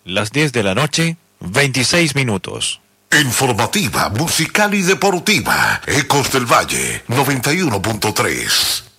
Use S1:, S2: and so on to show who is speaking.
S1: Las 10 de la noche, 26 minutos.
S2: Informativa, musical y deportiva. Ecos del Valle, 91.3.